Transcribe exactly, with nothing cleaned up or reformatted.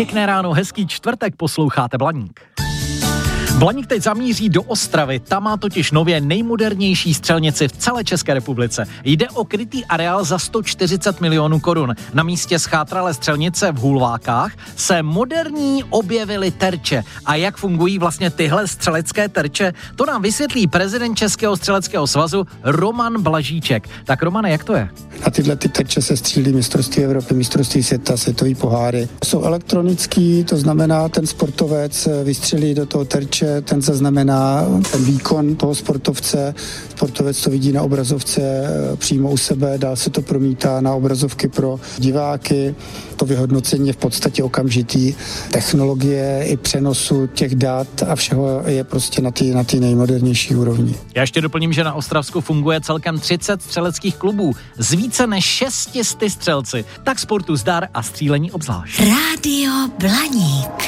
Pěkné ráno, hezký čtvrtek, posloucháte Blaník. Blaník teď zamíří do Ostravy, tam má totiž nově nejmodernější střelnici v celé České republice. Jde o krytý areál za sto čtyřicet milionů korun. Na místě schátralé střelnice v Hulvákách se moderní objevily terče. A jak fungují vlastně tyhle střelecké terče, to nám vysvětlí prezident Českého střeleckého svazu Roman Blažíček. Tak Romane, jak to je? Na tyhle ty terče se střílí mistrovství Evropy, mistrovství světa, světový poháry. Jsou elektronický, to znamená, ten sportovec vystřelí do toho terče, ten zaznamená ten výkon toho sportovce, sportovec to vidí na obrazovce přímo u sebe, dál se to promítá na obrazovky pro diváky. To vyhodnocení je v podstatě okamžitý. Technologie i přenosu těch dat a všeho je prostě na té na té nejmodernější úrovni. Já ještě doplním, že na Ostravsku funguje celkem třicet střeleckých klubů z více než šest set střelci. Tak sportu zdar a střílení obzvlášť. Rádio Blaník.